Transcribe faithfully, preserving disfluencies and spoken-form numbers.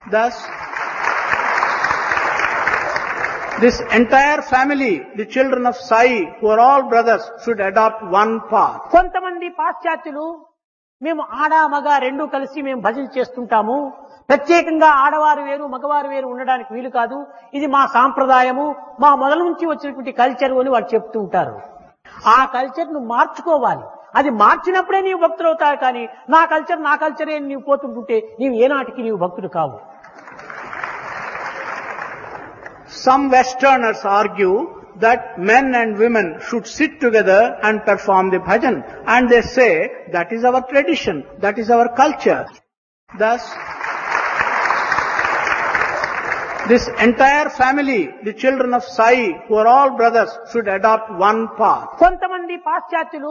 Thus, this entire family, the children of Sai, who are all brothers, should adopt one path. కొంతమంది పాశ్చాత్యులు మేము ఆడ మగ రెండు కలిసి మేము భజన చేస్తుంటాము, ప్రత్యేకంగా ఆడవారు వేరు మగవారు వేరు ఉండడానికి వీలు కాదు, ఇది మా సాంప్రదాయము, మా మొదల నుంచి వచ్చినటువంటి కల్చర్ అని వాళ్ళు చెప్తూ ఉంటారు. ఆ కల్చర్ ను మార్చుకోవాలి. అది మార్చినప్పుడే నీవు భక్తులు అవుతావు. కానీ నా కల్చర్ నా కల్చరే నీవు పోతుంటుంటే నీవు ఏనాటికి నీవు భక్తుడు కావు. Some Westerners argue that men and women should sit together and perform the bhajan. And they say that is our tradition, that is our culture. Thus, this entire family, the children of Sai, who are all brothers, should adopt one path. కొంతమంది పాశ్చాత్యులు